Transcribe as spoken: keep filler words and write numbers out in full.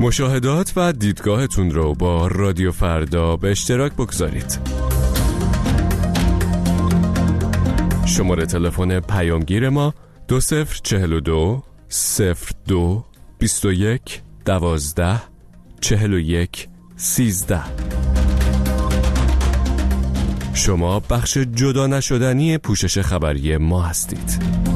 مشاهدات و دیدگاهتون رو با رادیو فردا به اشتراک بگذارید. شماره تلفن پیامگیر ما دو صفر چهل و دو صفر دو بیست و یک دوازده چهل و یک سیزده. شما بخش جدا نشدنی پوشش خبری ما هستید.